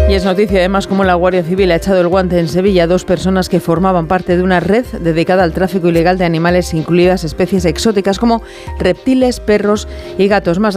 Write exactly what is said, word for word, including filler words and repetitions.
Y es noticia además como la Guardia Civil ha echado el guante en Sevilla a dos personas que formaban parte de una red dedicada al tráfico ilegal de animales, incluidas especies exóticas como reptiles, perros y gatos. Más